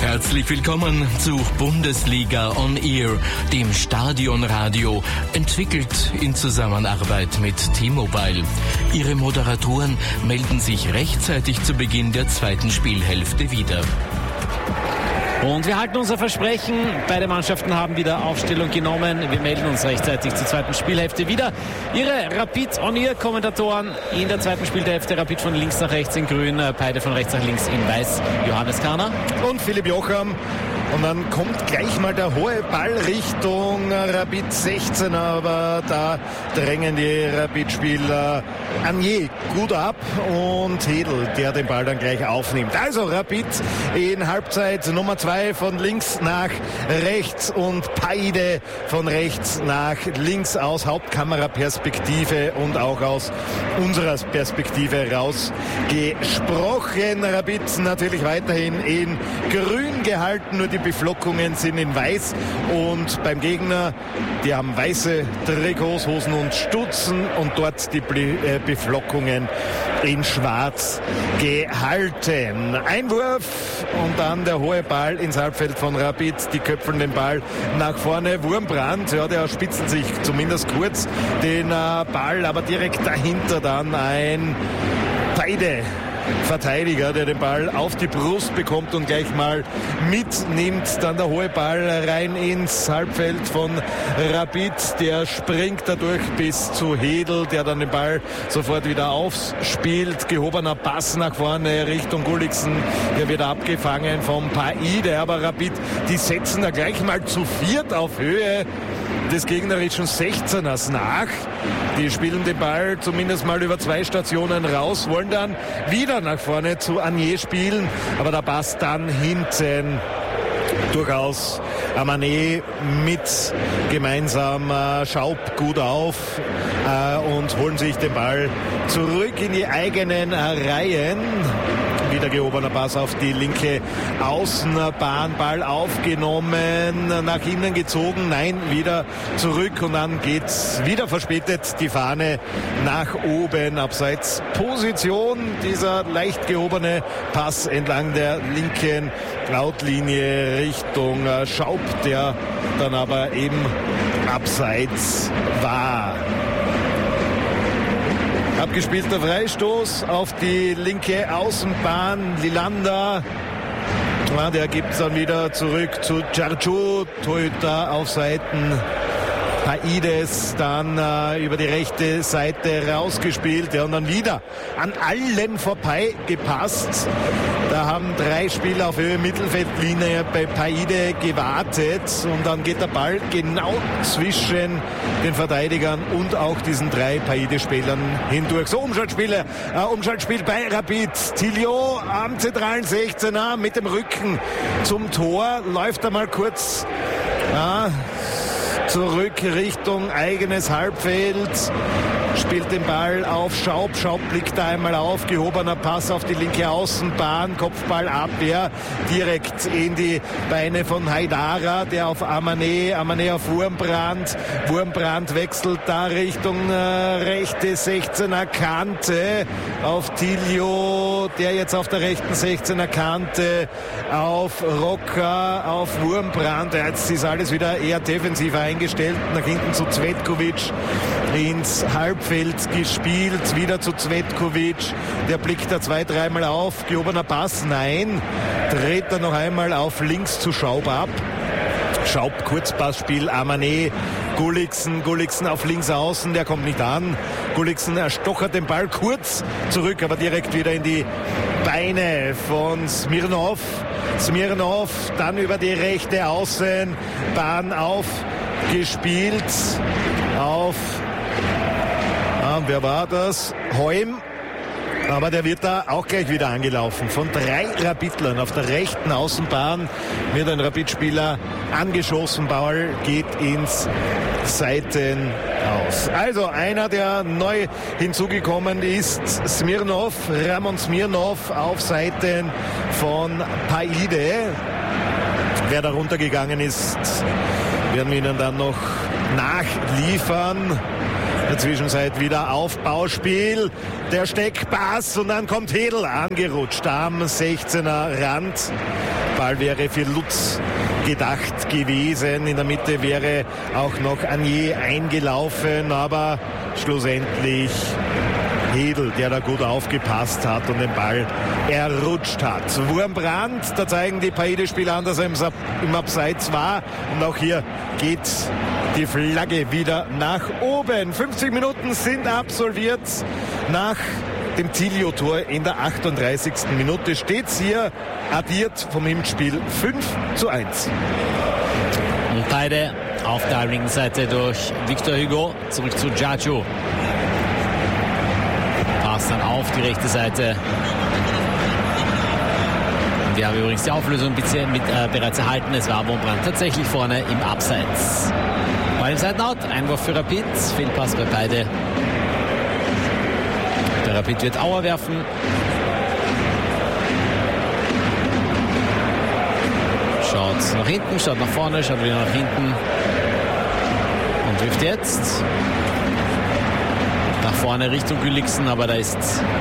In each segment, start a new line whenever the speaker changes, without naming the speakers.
Herzlich willkommen zu Bundesliga on Air, dem Stadionradio, entwickelt in Zusammenarbeit mit T-Mobile. Ihre Moderatoren melden sich rechtzeitig zu Beginn der zweiten Spielhälfte wieder.
Und wir halten unser Versprechen. Beide Mannschaften haben wieder Aufstellung genommen. Wir melden uns rechtzeitig zur zweiten Spielhälfte wieder. Ihre Rapid-On-Air-Kommentatoren in der zweiten Spielhälfte. Rapid von links nach rechts in grün, beide von rechts nach links in weiß. Johannes Kahner
und Philipp Jocham. Und dann kommt gleich mal der hohe Ball Richtung Rapid 16, aber da drängen die Rapid-Spieler Anier gut ab und Hedl, der den Ball dann gleich aufnimmt. Also Rapid in Halbzeit Nummer 2 von links nach rechts und Paide von rechts nach links aus Hauptkameraperspektive und auch aus unserer Perspektive rausgesprochen. Rapid natürlich weiterhin in grün gehalten, nur die Beflockungen sind in weiß und beim Gegner, die haben weiße Trikots, Hosen und Stutzen und dort die Beflockungen in schwarz gehalten. Einwurf und dann der hohe Ball ins Halbfeld von Rapid, die köpfen den Ball nach vorne. Wurmbrand, ja, der spitzelt sich zumindest kurz den Ball, aber direkt dahinter dann ein Paide Verteidiger, der den Ball auf die Brust bekommt und gleich mal mitnimmt. Dann der hohe Ball rein ins Halbfeld von Rapid. Der springt dadurch bis zu Hedl, der dann den Ball sofort wieder aufspielt. Gehobener Pass nach vorne Richtung Gulliksen. Der wird abgefangen vom Paide. Aber Rapid, die setzen da gleich mal zu viert auf Höhe des gegnerischen 16ers nach. Die spielen den Ball zumindest mal über 2 Stationen raus, wollen dann wieder nach vorne zu Anier spielen, aber da passt dann hinten durchaus Amané mit gemeinsam Schaub gut auf und holen sich den Ball zurück in die eigenen Reihen. Wieder gehobener Pass auf die linke Außenbahn, Ball aufgenommen, nach innen gezogen, nein, wieder zurück und dann geht's wieder verspätet die Fahne nach oben, abseits Position, dieser leicht gehobene Pass entlang der linken Outlinie Richtung Schaub, der dann aber eben abseits war. Abgespielter Freistoß auf die linke Außenbahn. Lilander, ja, der gibt es dann wieder zurück zu Giargiu. Torhüter auf Seiten Paides, dann über die rechte Seite rausgespielt, ja, und dann wieder an allen vorbei gepasst. Da haben 3 Spieler auf Höhe Mittelfeldlinie bei Paide gewartet und dann geht der Ball genau zwischen den Verteidigern und auch diesen 3 Paide-Spielern hindurch. So, Umschaltspiel bei Rapid. Tilio am zentralen 16er mit dem Rücken zum Tor, läuft einmal kurz zurück Richtung eigenes Halbfeld, spielt den Ball auf Schaub. Schaub blickt da einmal auf, gehobener Pass auf die linke Außenbahn, Kopfballabwehr direkt in die Beine von Haidara, der auf Amané auf Wurmbrand. Wurmbrand wechselt da Richtung rechte 16er Kante auf Tilio, der jetzt auf der rechten 16er Kante auf Rocker, auf Wurmbrand. Jetzt ist alles wieder eher defensiv eingestellt, nach hinten zu Cvetkovic ins Halbfeld gespielt, wieder zu Cvetkovic, der blickt da 2-3 Mal auf, gehobener Pass, nein, dreht er noch einmal auf links zu Schaub ab. Schaub, Kurzpassspiel, Amané, Gulliksen auf links außen, der kommt nicht an. Gulliksen erstochert den Ball kurz zurück, aber direkt wieder in die Beine von Smirnov. Smirnov dann über die rechte Außenbahn aufgespielt auf wer war das? Heum. Aber der wird da auch gleich wieder angelaufen. Von 3 Rapidlern auf der rechten Außenbahn wird ein Rapid-Spieler angeschossen. Ball geht ins Seitenaus. Also einer, der neu hinzugekommen ist, Smirnov, Ramon Smirnov auf Seiten von Paide. Wer da runtergegangen ist, werden wir Ihnen dann noch nachliefern. In der Zwischenzeit wieder Aufbauspiel, der Steckpass und dann kommt Hedl angerutscht am 16er Rand. Ball wäre für Lutz gedacht gewesen. In der Mitte wäre auch noch Anier eingelaufen, aber schlussendlich Hedl, der da gut aufgepasst hat und den Ball errutscht hat. Wurmbrand, da zeigen die Paide-Spieler an, dass er im Abseits war. Und auch hier geht die Flagge wieder nach oben. 50 Minuten sind absolviert. Nach dem Tilio-Tor in der 38. Minute steht es hier addiert vom Hinspiel 5:1.
Und beide auf der linken Seite durch Victor Hugo, zurück zu Giorgio. Pass dann auf die rechte Seite. Und wir haben übrigens die Auflösung bereits erhalten. Es war Wurmbrand tatsächlich vorne im Abseits. Bei dem Seitenout, Einwurf für Rapid, Fehlpass bei beide. Der Rapid wird Auer werfen. Schaut nach hinten, schaut nach vorne, schaut wieder nach hinten. Und wirft jetzt nach vorne Richtung Gülliksen, aber da ist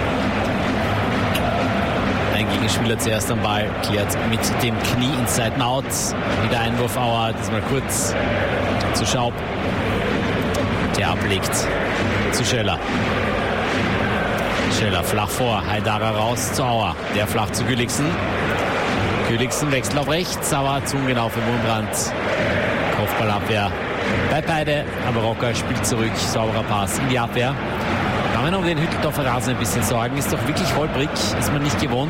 ein Gegenspieler zuerst am Ball, klärt mit dem Knie ins Seitenout. Wieder Einwurf Auer, diesmal kurz zu Schaub, der ablegt zu Scheller. Scheller flach vor, Haidara raus zu Auer, der flach zu Gülliksen. Gülliksen wechselt auf rechts, aber zu ungenau für Wurmbrand. Kopfballabwehr bei beide, aber Rocker spielt zurück, sauberer Pass in die Abwehr. Kann man um den Hütteldorfer Rasen ein bisschen sorgen, ist doch wirklich holprig, ist man nicht gewohnt.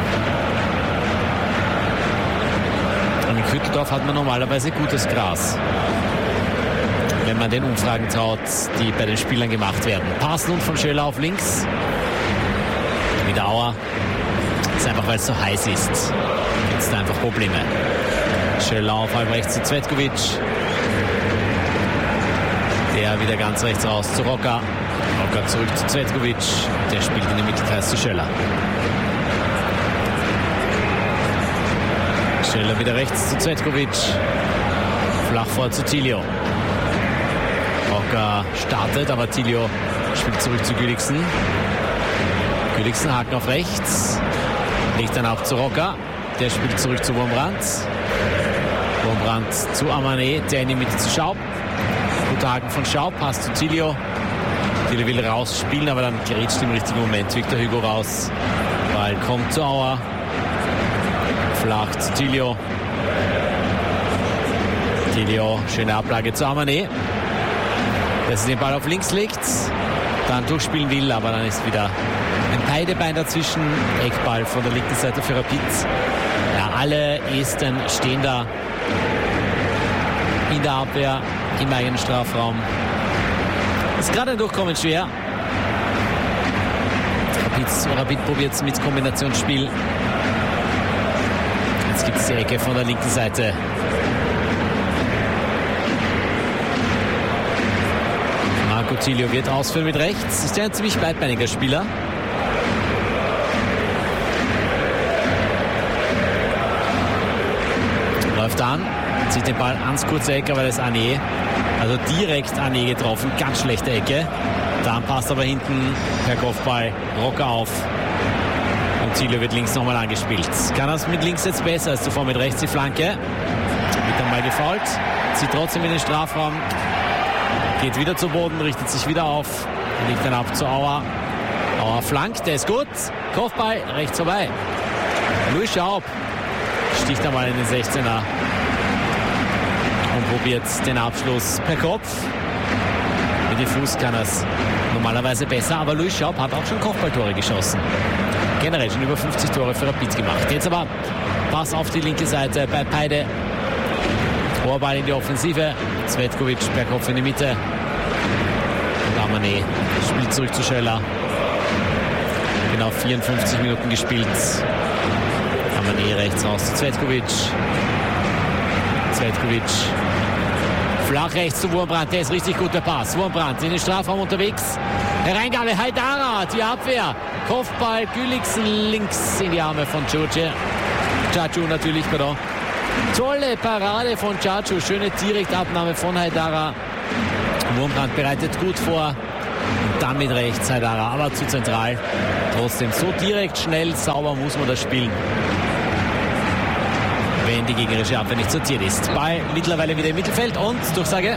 Und in Hütteldorf hat man normalerweise gutes Gras, wenn man den Umfragen traut, die bei den Spielern gemacht werden. Pass nun von Schöller auf links. Wieder Auer. Das ist einfach, weil es so heiß ist. Gibt es da einfach Probleme. Schöller auf halb rechts zu Cvetkovic. Der wieder ganz rechts raus zu Rocker. Rocker zurück zu Cvetkovic. Der spielt in den Mittelkreis zu Schöller. Schöller wieder rechts zu Cvetkovic. Flach vor zu Tilio. Rocker startet, aber Tilio spielt zurück zu Gülliksen. Gülliksen Haken auf rechts. Legt dann auch zu Rocker. Der spielt zurück zu Wurmbrand. Wurmbrand zu Amané, der in die Mitte zu Schaub. Guter Haken von Schaub, passt zu Tilio. Tilio will rausspielen, aber dann gerät im richtigen Moment Victor Hugo raus. Ball kommt zu Auer. Flach zu Tilio. Tilio, schöne Ablage zu Amané. Der sich den Ball auf links legt, dann durchspielen will, aber dann ist wieder ein Peidebein dazwischen. Eckball von der linken Seite für Rapid. Ja, alle Esten stehen da in der Abwehr im eigenen Strafraum. Ist gerade ein Durchkommen schwer. Rapid probiert es mit Kombinationsspiel. Jetzt gibt es die Ecke von der linken Seite. Marco Tilio wird ausführen mit rechts. Ist ja ein ziemlich beidbeiniger Spieler. Läuft an, zieht den Ball ans kurze Eck, aber das ist Anier. Also direkt Anier getroffen, ganz schlechte Ecke. Dann passt aber hinten per Kopfball Rocker auf. Und Tilio wird links nochmal angespielt. Kann das mit links jetzt besser als zuvor mit rechts die Flanke. Wird dann mal gefoult. Zieht trotzdem in den Strafraum. Geht wieder zu Boden, richtet sich wieder auf. Legt dann ab zu Auer. Auer flankt, der ist gut. Kopfball, rechts vorbei. Luis Schaub sticht einmal in den 16er. Und probiert den Abschluss per Kopf. Mit dem Fuß kann er es normalerweise besser. Aber Luis Schaub hat auch schon Kopfballtore geschossen. Generell schon über 50 Tore für Rapid gemacht. Jetzt aber Pass auf die linke Seite bei Peide. Hoher Ball in die Offensive. Cvetkovic per Kopf in die Mitte. Und Amané spielt zurück zu Schöller. Genau 54 Minuten gespielt. Amané rechts raus zu Cvetkovic. Cvetkovic flach rechts zu Wurmbrand. Der ist richtig gut, der Pass. Wurmbrand in den Strafraum unterwegs. Hereingabe Haidara, die Abwehr. Kopfball, Gülliksen links in die Arme von Giorgio natürlich, pardon. Tolle Parade von Giorgio, schöne Direktabnahme von Haidara. Wurmbrand bereitet gut vor. Und dann mit rechts Haidara, aber zu zentral. Trotzdem so direkt, schnell, sauber muss man das spielen, wenn die gegnerische Abwehr nicht sortiert ist. Ball mittlerweile wieder im Mittelfeld und Durchsage.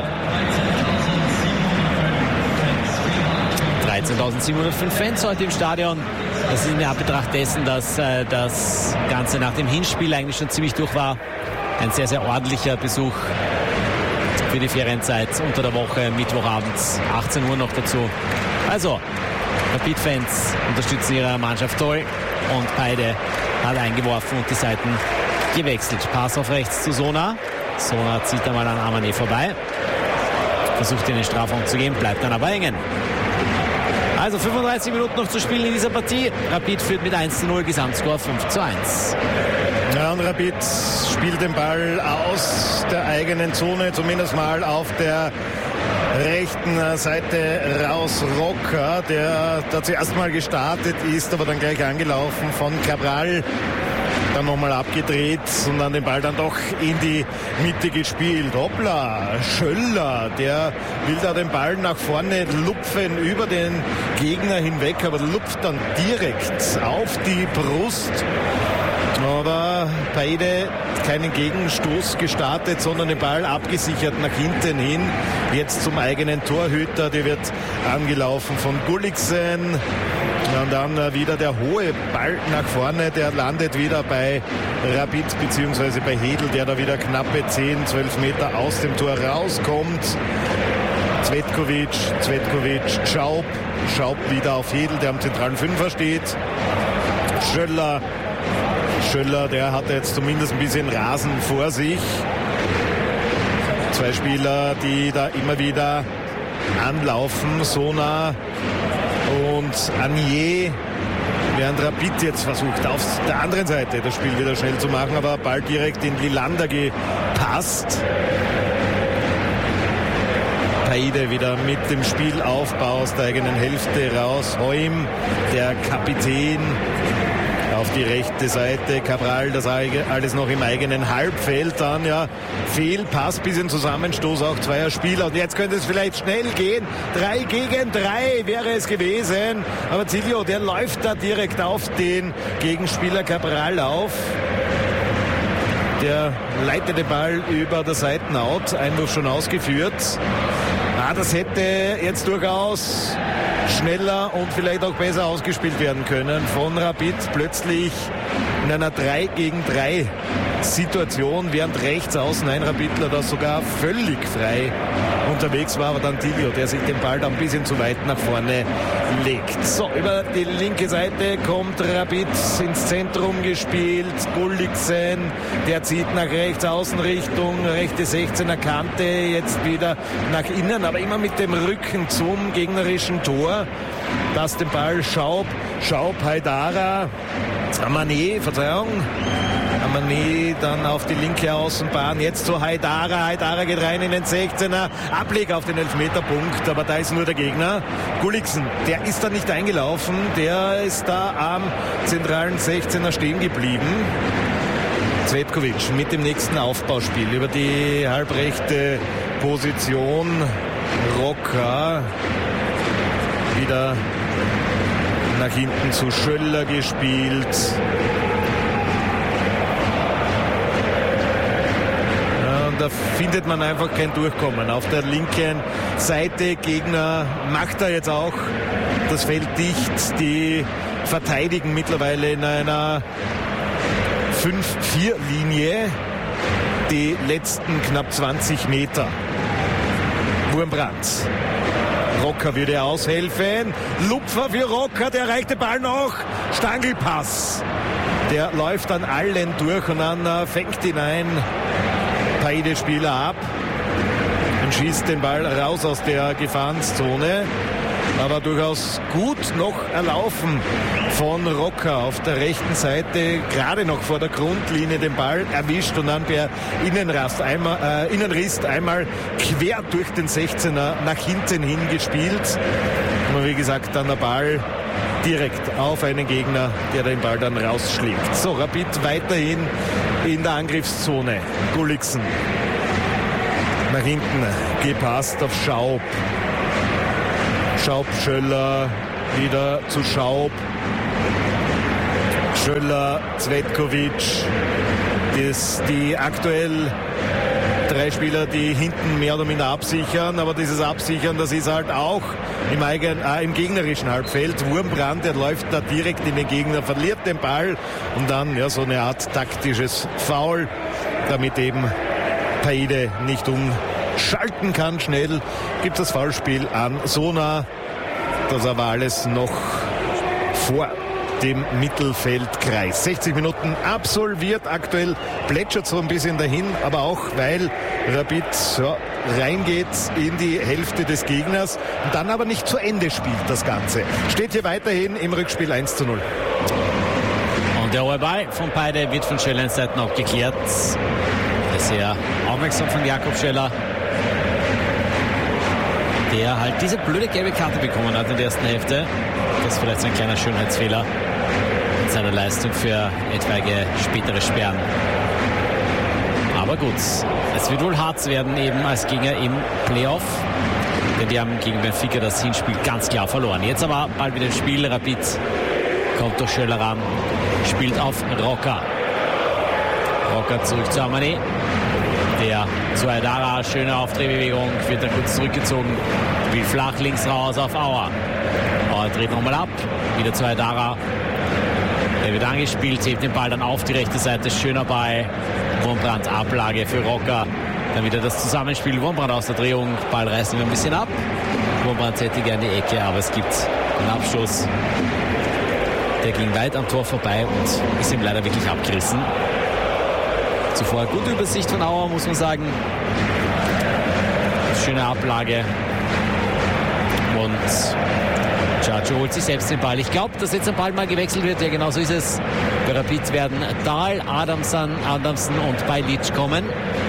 13.705 Fans heute im Stadion. Das ist in Anbetracht dessen, dass das Ganze nach dem Hinspiel eigentlich schon ziemlich durch war. Ein sehr, sehr ordentlicher Besuch für die Ferienzeit unter der Woche, Mittwochabends, 18 Uhr noch dazu. Also, Rapid-Fans unterstützen ihre Mannschaft toll und beide hat eingeworfen und die Seiten gewechselt. Pass auf rechts zu Sona. Sona zieht einmal an Amane vorbei. Versucht in den Strafraum zu gehen, bleibt dann aber hängen. Also 35 Minuten noch zu spielen in dieser Partie. Rapid führt mit 1:0, Gesamtscore 5:1.
Ja, und Rapid spielt den Ball aus der eigenen Zone, zumindest mal auf der rechten Seite raus. Roca, der da zuerst mal gestartet ist, aber dann gleich angelaufen von Cabral. Dann nochmal abgedreht und dann den Ball dann doch in die Mitte gespielt. Hoppla, Schöller, der will da den Ball nach vorne lupfen über den Gegner hinweg, aber lupft dann direkt auf die Brust. Aber beide keinen Gegenstoß gestartet, sondern den Ball abgesichert nach hinten hin. Jetzt zum eigenen Torhüter, der wird angelaufen von Gulliksen. Und dann wieder der hohe Ball nach vorne, der landet wieder bei Rapid bzw. bei Hedl, der da wieder knappe 10-12 Meter aus dem Tor rauskommt. Cvetkovic, Schaub wieder auf Hedl, der am zentralen Fünfer steht. Schöller, der hat jetzt zumindest ein bisschen Rasen vor sich. Zwei Spieler, die da immer wieder anlaufen, Sona und Anier, während Rapid jetzt versucht, auf der anderen Seite das Spiel wieder schnell zu machen, aber bald direkt in Lilander gepasst. Paide wieder mit dem Spielaufbau aus der eigenen Hälfte raus. Heum, der Kapitän, auf die rechte Seite. Cabral, das alles noch im eigenen Halbfeld. Dann ja Fehlpass, bisschen Zusammenstoß, auch zweier Spieler. Und jetzt könnte es vielleicht schnell gehen. 3 gegen 3 wäre es gewesen. Aber Zilio, der läuft da direkt auf den Gegenspieler Cabral auf. Der leitet den Ball über der Seitenhaut. Einwurf schon ausgeführt. Das hätte jetzt durchaus schneller und vielleicht auch besser ausgespielt werden können von Rapid. Plötzlich in einer 3 gegen 3 Situation, während rechts außen ein Rapidler da sogar völlig frei unterwegs war, aber dann Tilio, der sich den Ball dann ein bisschen zu weit nach vorne legt. So, über die linke Seite kommt Rapid ins Zentrum gespielt. Gulliksen, der zieht nach rechts außen Richtung rechte 16er Kante, jetzt wieder nach innen, aber immer mit dem Rücken zum gegnerischen Tor. Das den Ball Schaub, Haidara, Amane dann auf die linke Außenbahn, jetzt zu Haidara geht rein in den 16er, Ableg auf den Elfmeterpunkt, aber da ist nur der Gegner. Gulliksen, der ist da nicht eingelaufen, der ist da am zentralen 16er stehen geblieben. Cvetkovic mit dem nächsten Aufbauspiel über die halbrechte Position. Roca wieder nach hinten zu Schöller gespielt. Da findet man einfach kein Durchkommen. Auf der linken Seite, Gegner macht er jetzt auch das Feld dicht. Die verteidigen mittlerweile in einer 5-4-Linie die letzten knapp 20 Meter. Wurmbrand. Roca würde aushelfen. Lupfer für Roca, der erreicht den Ball noch. Stangelpass. Der läuft an allen durch und dann fängt ihn ein Paide-Spieler ab und schießt den Ball raus aus der Gefahrenszone. Aber durchaus gut noch erlaufen von Roca auf der rechten Seite, gerade noch vor der Grundlinie den Ball erwischt und dann per Innenriss einmal quer durch den 16er nach hinten hingespielt. Und wie gesagt, dann der Ball direkt auf einen Gegner, der den Ball dann rausschlägt. So, Rapid weiterhin in der Angriffszone. Gulliksen nach hinten gepasst auf Schaub. Schaub, Schöller, wieder zu Schaub. Schöller, Cvetkovic. Die aktuell 3 Spieler, die hinten mehr oder minder absichern, aber dieses Absichern, das ist halt auch im gegnerischen Halbfeld. Wurmbrand, der läuft da direkt in den Gegner, verliert den Ball und dann so eine Art taktisches Foul, damit eben Paide nicht umschalten kann. Schnell gibt das Foulspiel an Sona. Das aber alles noch vor dem Mittelfeldkreis. 60 Minuten absolviert. Aktuell plätschert so ein bisschen dahin, aber auch weil Rapid reingeht in die Hälfte des Gegners und dann aber nicht zu Ende spielt das Ganze. Steht hier weiterhin im Rückspiel 1:0.
Und der hohe Ball von Paide wird von Schellers Seiten auch geklärt. Sehr aufmerksam von Jakob Scheller, der halt diese blöde gelbe Karte bekommen hat in der ersten Hälfte. Das ist vielleicht ein kleiner Schönheitsfehler in seiner Leistung für etwaige spätere Sperren. Aber gut, es wird wohl hart werden eben als Gegner im Playoff, denn die haben gegen Benfica das Hinspiel ganz klar verloren. Jetzt aber bald wieder im Spiel. Rapid kommt durch Schöller ran, spielt auf Rocker. Rocker zurück zu Amane. Der zu Aidara, schöne Aufdrehbewegung, wird dann kurz zurückgezogen, will flach links raus auf Auer. Auer dreht nochmal ab, wieder zu Aidara. Der wird angespielt, hebt den Ball dann auf die rechte Seite, schöner Ball. Wurmbrand, Ablage für Rocker. Dann wieder das Zusammenspiel, Wurmbrand aus der Drehung, Ball reißt ihn ein bisschen ab. Wurmbrand hätte gerne die Ecke, aber es gibt einen Abstoß. Der ging weit am Tor vorbei und ist ihm leider wirklich abgerissen. Zuvor gute Übersicht von Auer, muss man sagen. Schöne Ablage. Und Chacho holt sich selbst den Ball. Ich glaube, dass jetzt ein Ball mal gewechselt wird. Ja, genau so ist es. Bei Rapid werden Dahl, Adamson und Bajlic kommen.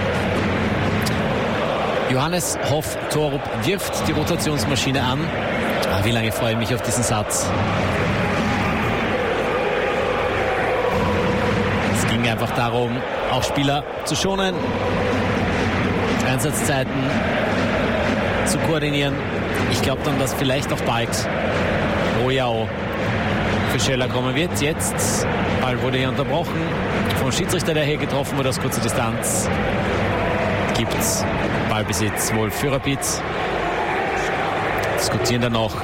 Johannes Hoff-Torup wirft die Rotationsmaschine an. Wie lange freue ich mich auf diesen Satz. Es ging einfach darum, auch Spieler zu schonen, Einsatzzeiten zu koordinieren. Ich glaube dann, dass vielleicht auch bald Royao für Scheller kommen wird. Jetzt, Ball wurde hier unterbrochen vom Schiedsrichter, der hier getroffen wurde aus kurzer Distanz. Gibt's Ballbesitz wohl für Rapid. Diskutieren dann noch.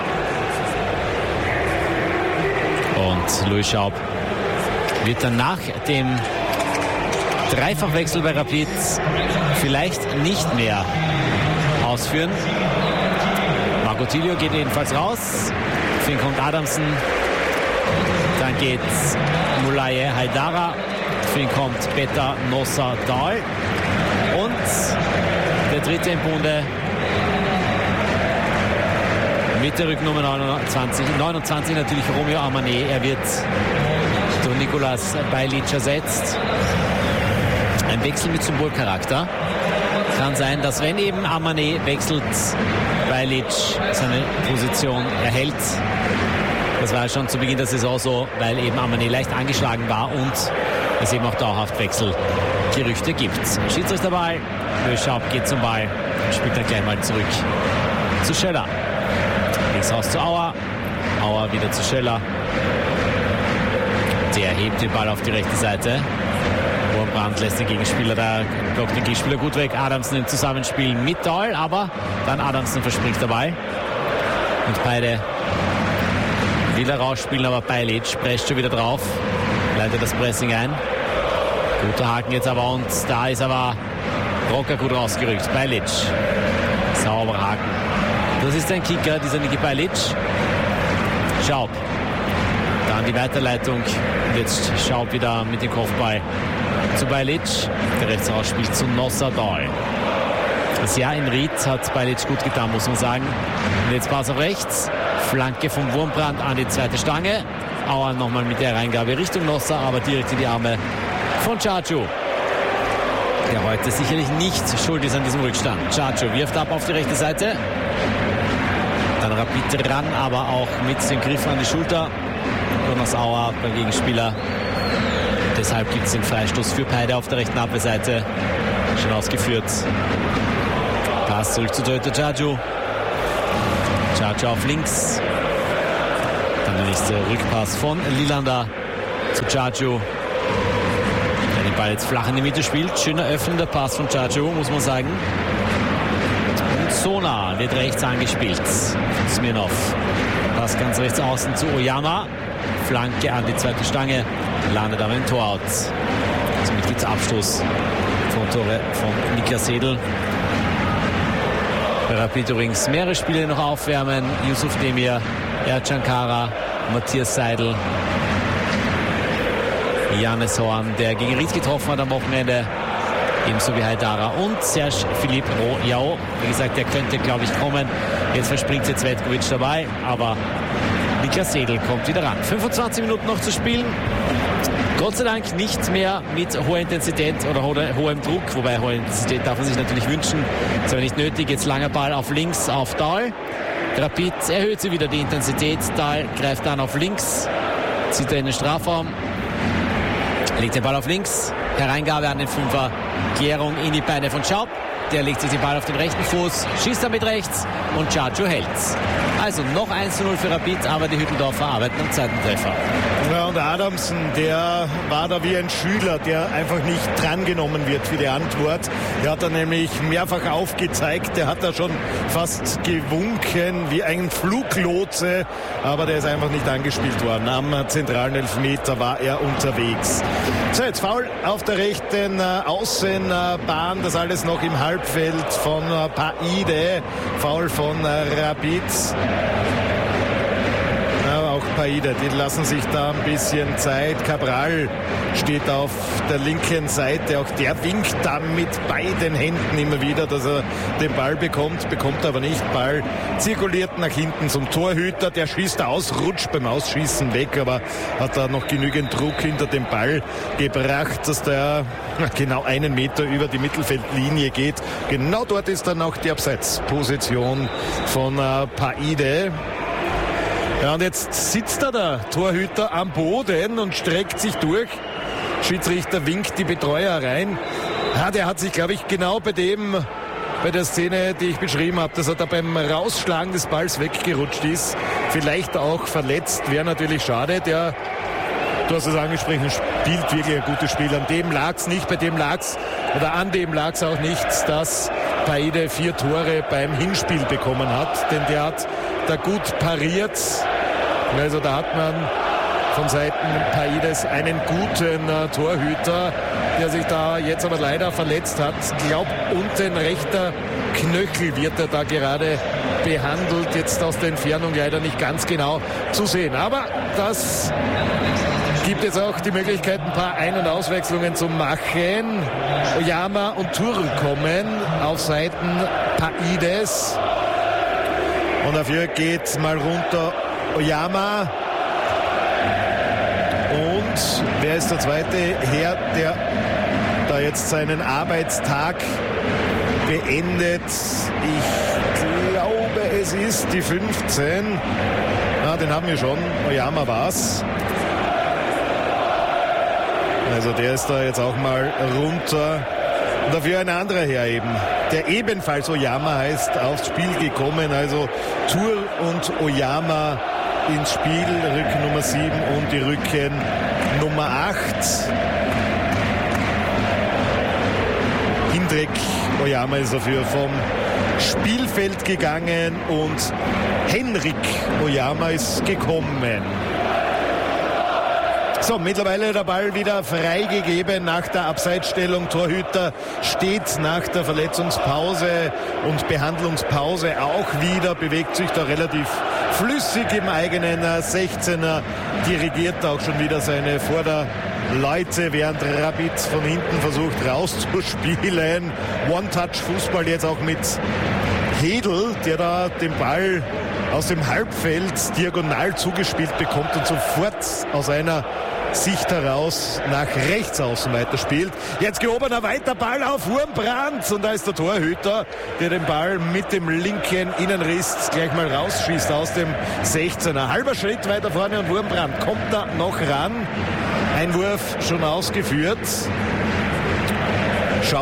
Und Louis Schaub wird dann nach dem Dreifachwechsel bei Rapid vielleicht nicht mehr ausführen. Marco Tilio geht jedenfalls raus. Für ihn kommt Adamson. Dann geht's Moulaye Haidara. Für ihn kommt Petar Nossa Dahl. Und der dritte im Bunde mit der Rücknummer 29 natürlich Romeo Amane. Er wird durch Nicolas Bajlic ersetzt. Ein Wechsel mit Symbolcharakter. Kann sein, dass wenn eben Amane wechselt, Bajlic seine Position erhält. Das war schon zu Beginn der Saison so, weil eben Amane leicht angeschlagen war und es eben auch dauerhaft Wechselgerüchte gibt. Schiedsrichterball. Louis Schaub geht zum Ball, spielt dann gleich mal zurück zu Scheller. Links raus zu Auer. Auer wieder zu Scheller. Der hebt den Ball auf die rechte Seite. Wurmbrand lässt den Gegenspieler da, blockt den Gegenspieler gut weg. Adamson im Zusammenspiel mit Dahl, aber dann Adamson verspringt der Ball. Und beide will er rausspielen, aber Bajlic presst schon wieder drauf. Leitet das Pressing ein. Guter Haken jetzt aber und da ist aber Rocker gut rausgerückt. Bajlic. Sauberer Haken. Das ist ein Kicker, dieser Niki Bajlic. Schaub. Dann die Weiterleitung. Und jetzt Schaub wieder mit dem Kopfball zu Bajlic. Der rechts raus spielt zu Nossa Dahl. Das Jahr in Ried hat Bajlic gut getan, muss man sagen. Und jetzt Pass auf rechts. Flanke vom Wurmbrand an die zweite Stange. Auer nochmal mit der Reingabe Richtung Nossa, aber direkt in die Arme von Chacho. Der heute sicherlich nicht schuld ist an diesem Rückstand. Chacho wirft ab auf die rechte Seite. Dann Rapid ran, aber auch mit dem Griff an die Schulter. Jonas Auer beim Gegenspieler. Deshalb gibt es den Freistoß für Paide auf der rechten Abwehrseite. Schon ausgeführt. Pass zurück zu Toyota Djadju. Djadju auf links. Dann der nächste Rückpass von Lilander zu Djadju. Der den Ball jetzt flach in die Mitte spielt. Schöner öffnender Pass von Djadju, muss man sagen. Und Sona wird rechts angespielt. Smirnov. Pass ganz rechts außen zu Oyama. Flanke an die zweite Stange. Landet aber im Tor out. Somit gibt es Abstoß von Tore von Niklas Sedl. Bei Rapid übrigens mehrere Spiele noch aufwärmen. Yusuf Demir, Ercan Kara, Matthias Seidel, Janis Horn, der gegen Ried getroffen hat am Wochenende. Ebenso wie Haidara und Serge Philippe Royao. Wie gesagt, der könnte, glaube ich, kommen. Jetzt verspringt jetzt Cvetkovic dabei, aber Niklas Sedl kommt wieder ran. 25 Minuten noch zu spielen. Gott sei Dank nicht mehr mit hoher Intensität oder hohem Druck, wobei hohe Intensität darf man sich natürlich wünschen. Ist aber nicht nötig. Jetzt langer Ball auf links auf Dahl. Rapid erhöht sie wieder die Intensität. Dahl greift dann auf links, zieht er in den Strafraum, legt den Ball auf links. Hereingabe an den Fünfer. Klärung in die Beine von Schaub. Der legt sich den Ball auf den rechten Fuß, schießt damit rechts und Djadju hält's. Also noch 1:0 für Rapid, aber die Hütteldorfer arbeiten am zweiten Treffer.
Ja, und Adamsen, der war da wie ein Schüler, der einfach nicht drangenommen wird für die Antwort. Der hat da nämlich mehrfach aufgezeigt, der hat da schon fast gewunken wie ein Fluglotse, aber der ist einfach nicht angespielt worden. Am zentralen Elfmeter war er unterwegs. So, jetzt Foul auf der rechten Außenbahn, das alles noch im Halbfeld von Paide. Foul von Rapid. Auch Paide, die lassen sich da ein bisschen Zeit. Cabral steht auf der linken Seite, auch der winkt da mit beiden Händen immer wieder, dass er den Ball bekommt aber nicht. Ball zirkuliert nach hinten zum Torhüter, der schießt aus, rutscht beim Ausschießen weg, aber hat da noch genügend Druck hinter dem Ball gebracht, dass der genau 1 Meter über die Mittelfeldlinie geht. Genau dort ist dann auch die Abseitsposition von Paide. Ja, und jetzt sitzt da der Torhüter am Boden und streckt sich durch. Schiedsrichter winkt die Betreuer rein. Ja, der hat sich, glaube ich, genau bei der Szene, die ich beschrieben habe, dass er da beim Rausschlagen des Balls weggerutscht ist, vielleicht auch verletzt. Wäre natürlich schade. Du hast es angesprochen, spielt wirklich ein gutes Spiel. An dem lag es nicht, an dem lag es auch nicht, dass Paide 4 Tore beim Hinspiel bekommen hat, denn der hat da gut pariert. Also da hat man von Seiten Paides einen guten Torhüter, der sich da jetzt aber leider verletzt hat. Ich glaube, unten rechter Knöchel wird er da gerade behandelt. Jetzt aus der Entfernung leider nicht ganz genau zu sehen. Aber das gibt es auch die Möglichkeit, ein paar Ein- und Auswechslungen zu machen. Oyama und Turl kommen auf Seiten Paides. Und dafür geht mal runter Oyama. Und wer ist der zweite Herr, der da jetzt seinen Arbeitstag beendet? Ich glaube, es ist die 15. Den haben wir schon. Oyama war's. Also der ist da jetzt auch mal runter. Und dafür ein anderer Herr eben, der ebenfalls Oyama heißt, aufs Spiel gekommen. Also Turl und Oyama ins Spiel, Rücken Nummer 7 und die Rücken Nummer 8. Hindrek Oyama ist dafür vom Spielfeld gegangen und Henrik Oyama ist gekommen. So, mittlerweile der Ball wieder freigegeben nach der Abseitsstellung. Torhüter steht nach der Verletzungspause und Behandlungspause auch wieder, bewegt sich da relativ flüssig im eigenen 16er, dirigiert auch schon wieder seine Vorderleute, während Rapid von hinten versucht rauszuspielen. One-Touch-Fußball jetzt auch mit Hedl, der da den Ball aus dem Halbfeld diagonal zugespielt bekommt und sofort aus einer Sicht heraus nach rechts außen weiterspielt. Jetzt gehobener weiter Ball auf Wurmbrand und da ist der Torhüter, der den Ball mit dem linken Innenriss gleich mal rausschießt aus dem 16er. Halber Schritt weiter vorne und Wurmbrand kommt da noch ran. Einwurf schon ausgeführt. Schaub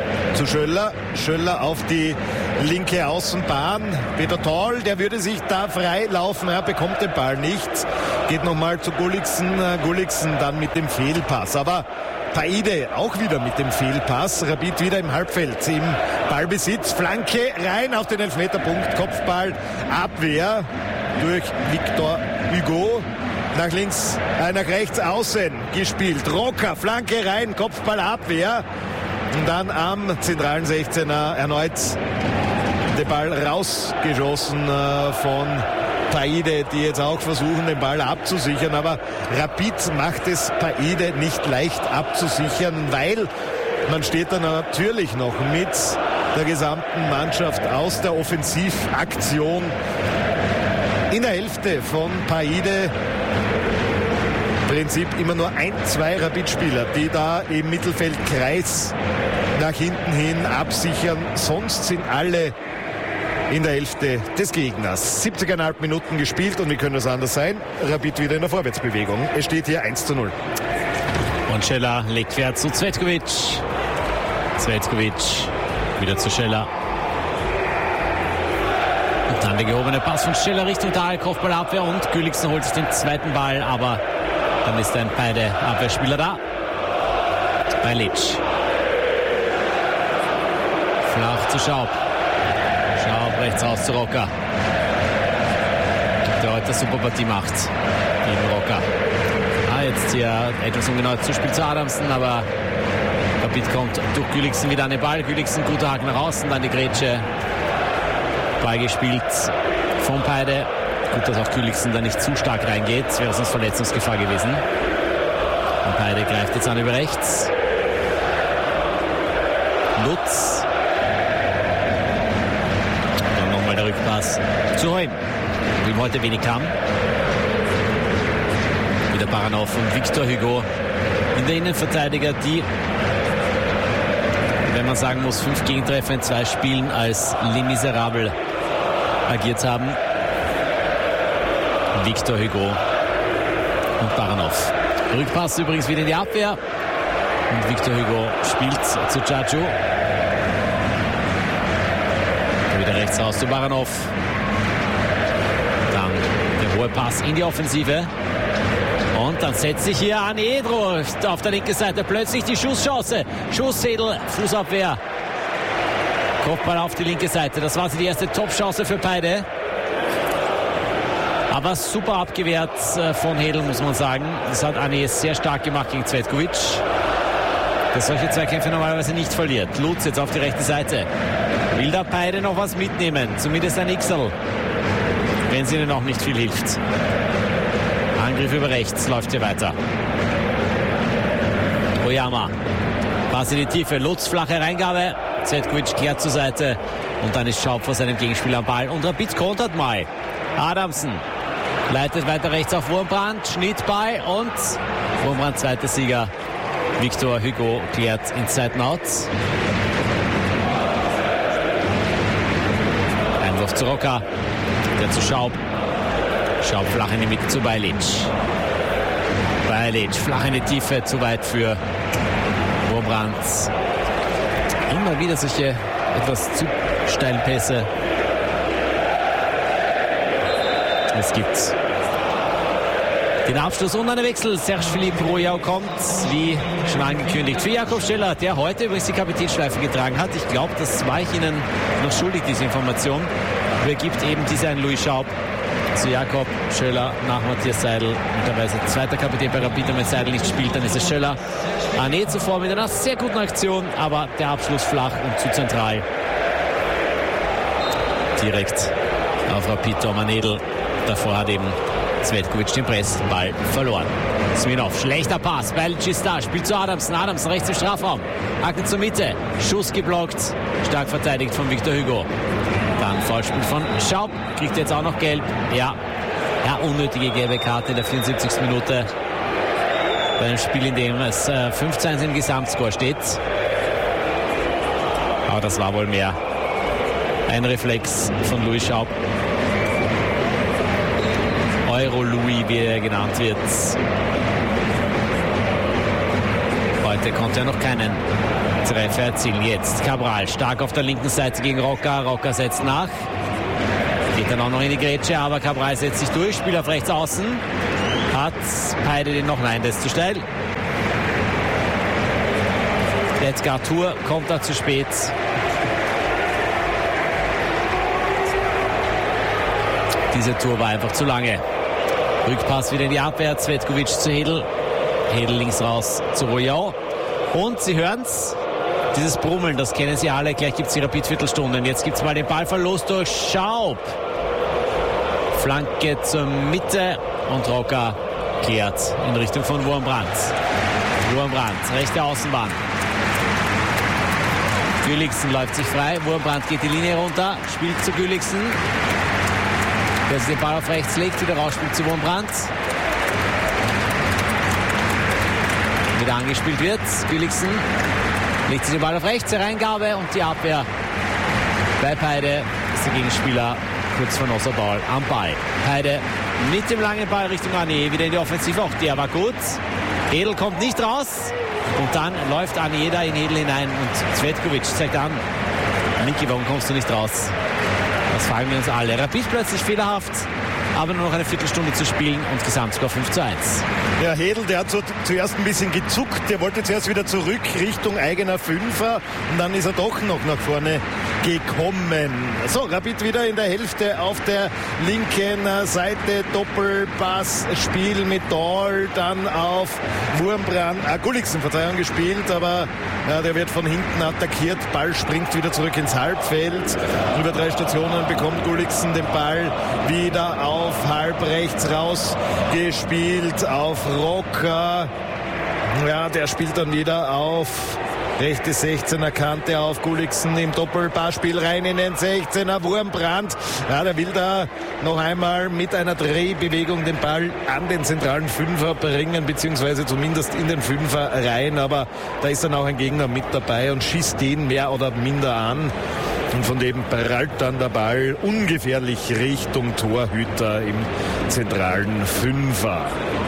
zu Schöller. Schöller auf die linke Außenbahn. Peter Toll, der würde sich da frei laufen. Er bekommt den Ball nicht. Geht nochmal zu Gulliksen. Gulliksen dann mit dem Fehlpass. Aber Paide auch wieder mit dem Fehlpass. Rapid wieder im Halbfeld im Ballbesitz. Flanke rein auf den Elfmeterpunkt. Kopfball, Abwehr durch Victor Hugo. Nach links, nach rechts außen gespielt. Rocker, Flanke rein, Kopfball, Abwehr. Und dann am zentralen 16er erneut der Ball rausgeschossen von Paide, die jetzt auch versuchen, den Ball abzusichern. Aber Rapid macht es Paide nicht leicht abzusichern, weil man steht dann natürlich noch mit der gesamten Mannschaft aus der Offensivaktion in der Hälfte von Paide. Im Prinzip immer nur 1-2 Rapid-Spieler, die da im Mittelfeldkreis nach hinten hin absichern. Sonst sind alle in der Hälfte des Gegners. 70,5 Minuten gespielt und wie könnte es anders sein? Rapid wieder in der Vorwärtsbewegung. Es steht hier 1-0.
Und Scheller legt quer zu Cvetkovic. Cvetkovic wieder zu Scheller. Und dann der gehobene Pass von Scheller Richtung Tal, Kopfballabwehr und Gulliksen holt sich den zweiten Ball, aber dann ist ein beide Abwehrspieler da. Bajlic. Flach zu Schaub. Schaub rechts raus zu Rocker. Der heute eine super Partie macht. Gegen Rocker. Jetzt hier etwas ungenau Zuspiel zu Adamsen, aber Rapid kommt durch Gulliksen wieder an den Ball. Gulliksen, guter Haken nach außen, dann die Grätsche. Ball gespielt von Paide. Gut, dass auch Gulliksen da nicht zu stark reingeht. Das wäre sonst Verletzungsgefahr gewesen. Und Paide greift jetzt an über rechts. Lutz. Dann nochmal der Rückpass zu Holm, wie ihm heute wenig kam. Wieder Baranov und Victor Hugo in der Innenverteidiger, die, wenn man sagen muss, 5 Gegentreffer in 2 Spielen als Les Miserables agiert haben. Victor Hugo und Baranov. Rückpass übrigens wieder in die Abwehr. Und Victor Hugo spielt zu Chacho. Wieder rechts raus zu Baranov. Dann der hohe Pass in die Offensive. Und dann setzt sich hier Anedro auf der linken Seite. Plötzlich die Schusschance. Schussedel, Fußabwehr. Kopfball auf die linke Seite. Das war die erste Top-Chance für beide. Aber super abgewehrt von Hedl, muss man sagen. Das hat Anes sehr stark gemacht gegen Cvetkovic, der solche Zweikämpfe normalerweise nicht verliert. Lutz jetzt auf die rechte Seite. Will da beide noch was mitnehmen. Zumindest ein Xl, wenn es ihnen auch nicht viel hilft. Angriff über rechts, läuft hier weiter. Oyama. Pass in die Tiefe. Lutz, flache Reingabe. Cvetkovic kehrt zur Seite. Und dann ist Schaub vor seinem Gegenspieler am Ball. Und Rapid kontert mal. Adamsen leitet weiter rechts auf Wurmbrand. Schnittball und Wurmbrand, zweiter Sieger. Victor Hugo klärt ins zweiten Out. Einwurf zu Rocker. Der zu Schaub. Schaub flach in die Mitte zu Bajlic. Bajlic flach in die Tiefe, zu weit für Wurmbrand. Immer wieder solche etwas zu steilen Pässe. Es gibt den Abschluss und einen Wechsel. Serge-Philippe Royal kommt, wie schon angekündigt, für Jakob Scheller, der heute übrigens die Kapitänsschleife getragen hat. Ich glaube, das war ich Ihnen noch schuldig, diese Information. Übergibt eben diese an Louis Schaub zu Jakob Scheller nach Matthias Seidel. Unterweise zweiter Kapitän bei Rapid, wenn Seidel nicht spielt, dann ist es Scheller. Ané zuvor mit einer sehr guten Aktion, aber der Abschluss flach und zu zentral. Direkt auf Rapid Thomas Nedl. Davor hat eben Cvetkovic den Pressball verloren. Smirnov, schlechter Pass. Bajlic ist da, spielt zu Adamsen. Adamsen rechts im Strafraum. Hacken zur Mitte. Schuss geblockt. Stark verteidigt von Victor Hugo. Dann Foulspiel von Schaub. Kriegt jetzt auch noch gelb. Ja, unnötige gelbe Karte in der 74. Minute. Bei einem Spiel, in dem es 5-1 im Gesamtscore steht. Aber das war wohl mehr ein Reflex von Louis Schaub. Euro-Louis, wie er genannt wird. Heute konnte er noch keinen Treffer erzielen. Jetzt Cabral stark auf der linken Seite gegen Roca. Roca setzt nach. Geht dann auch noch in die Grätsche, aber Cabral setzt sich durch. Spiel auf rechts außen. Hat Peide den noch? Nein, das ist zu steil. Jetzt Gartur kommt da zu spät. Diese Tour war einfach zu lange. Rückpass wieder in die Abwehr. Cvetkovic zu Hedl. Hedl links raus zu Royal. Und Sie hören es. Dieses Brummeln, das kennen Sie alle. Gleich gibt es die Rapid-Viertelstunde. Jetzt gibt es mal den Ballverlust durch Schaub. Flanke zur Mitte und Roca kehrt in Richtung von Wurmbrand. Wurmbrand, rechte Außenbahn. Gülliksen läuft sich frei. Wurmbrand geht die Linie runter, spielt zu Gülliksen. Der sich den Ball auf rechts legt, wieder rausspielt zu Wurmbrand. Wieder angespielt wird. Gülliksen legt sich den Ball auf rechts, Hereingabe und die Abwehr bei Peide ist der Gegenspieler kurz vor Nosserball am Ball. Peide mit dem langen Ball Richtung Anier, wieder in die Offensive. Auch der war gut. Hedl kommt nicht raus. Und dann läuft Anier da in Hedl hinein. Und Cvetkovic zeigt an: Niki, warum kommst du nicht raus? Das fragen wir uns alle. Rapid plötzlich fehlerhaft, aber nur noch eine Viertelstunde zu spielen und Gesamtscore 5:1.
Ja, Hedl, der hat zuerst ein bisschen gezuckt. Der wollte zuerst wieder zurück Richtung eigener Fünfer. Und dann ist er doch noch nach vorne gekommen. So, Rapid wieder in der Hälfte auf der linken Seite. Doppelpass-Spiel mit Dahl, dann auf Wurmbrand. Gulliksen, Verzeihung, gespielt, aber ja, der wird von hinten attackiert. Ball springt wieder zurück ins Halbfeld. Über 3 Stationen bekommt Gulliksen den Ball wieder auf halb rechts rausgespielt auf Roca. Ja, der spielt dann wieder auf rechte 16er Kante auf Gulliksen im Doppelpassspiel rein in den 16er. Wurmbrand, ja, der will da noch einmal mit einer Drehbewegung den Ball an den zentralen Fünfer bringen, beziehungsweise zumindest in den Fünfer rein, aber da ist dann auch ein Gegner mit dabei und schießt den mehr oder minder an. Und von dem prallt dann der Ball ungefährlich Richtung Torhüter im zentralen Fünfer.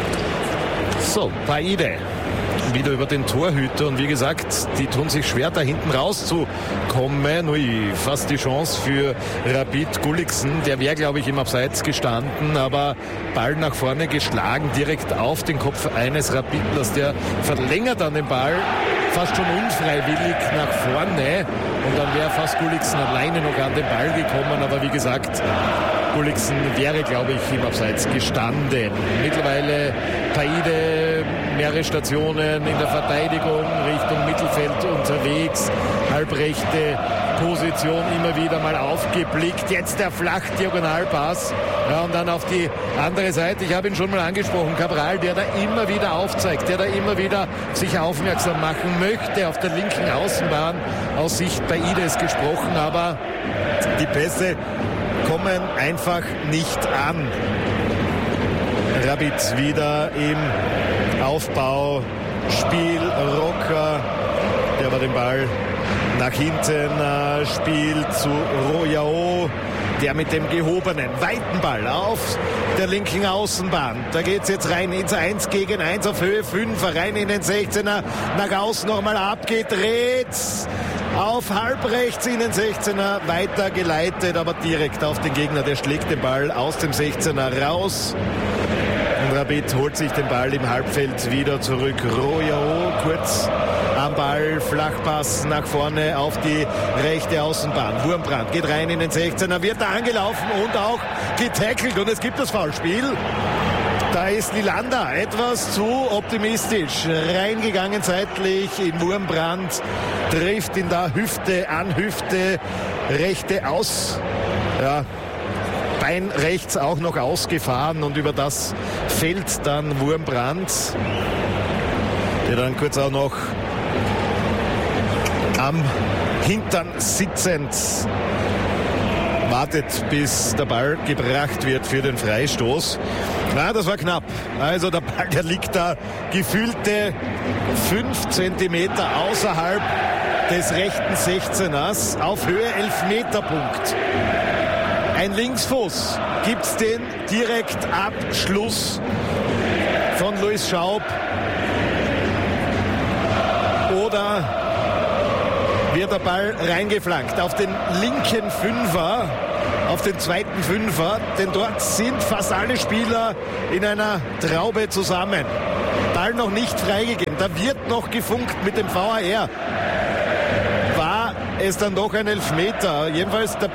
So, Peide wieder über den Torhüter und wie gesagt, die tun sich schwer, da hinten rauszukommen. Ui, fast die Chance für Rapid. Gulliksen, der wäre, glaube ich, im Abseits gestanden, aber Ball nach vorne geschlagen, direkt auf den Kopf eines Rapidlers. Der verlängert dann den Ball fast schon unfreiwillig nach vorne und dann wäre fast Gulliksen alleine noch an den Ball gekommen, aber wie gesagt, Gulliksen wäre, glaube ich, im Abseits gestanden. Mittlerweile Peide, mehrere Stationen in der Verteidigung Richtung Mittelfeld unterwegs. Halbrechte Position immer wieder mal aufgeblickt. Jetzt der Flach-Diagonalpass. Ja, und dann auf die andere Seite. Ich habe ihn schon mal angesprochen. Cabral, der da immer wieder aufzeigt, der da immer wieder sich aufmerksam machen möchte. Auf der linken Außenbahn aus Sicht Peide ist gesprochen, aber die Pässe kommen einfach nicht an. Rapid wieder im Aufbauspiel. Roca, der aber den Ball nach hinten spielt zu Royao, der mit dem gehobenen, weiten Ball auf der linken Außenbahn. Da geht es jetzt rein ins 1 gegen 1 auf Höhe 5, rein in den 16er, nach außen nochmal abgedreht. Auf halb rechts in den 16er weitergeleitet, aber direkt auf den Gegner. Der schlägt den Ball aus dem 16er raus. Und Rapid holt sich den Ball im Halbfeld wieder zurück. Royao kurz am Ball, Flachpass nach vorne auf die rechte Außenbahn. Wurmbrand geht rein in den 16er, wird da angelaufen und auch getackelt. Und es gibt das Foulspiel. Da ist Lilander etwas zu optimistisch reingegangen seitlich in Wurmbrand, trifft ihn da Hüfte an Hüfte, rechte aus, ja, Bein rechts auch noch ausgefahren und über das fällt dann Wurmbrand, der dann kurz auch noch am Hintern sitzend wartet, bis der Ball gebracht wird für den Freistoß. Na, das war knapp. Also der Ball, der liegt da gefühlte 5 Zentimeter außerhalb des rechten 16ers auf Höhe Elfmeterpunkt. Ein Linksfuß gibt's den Direktabschluss von Luis Schaub. Oder wird der Ball reingeflankt auf den linken Fünfer, auf den zweiten Fünfer, denn dort sind fast alle Spieler in einer Traube zusammen. Ball noch nicht freigegeben, da wird noch gefunkt mit dem VAR. War es dann doch ein Elfmeter? Jedenfalls der